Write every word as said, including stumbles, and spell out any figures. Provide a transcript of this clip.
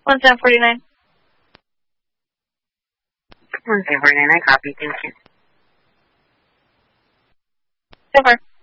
one seven forty-nine. one seven forty-nine, I copy. Thank you. So far.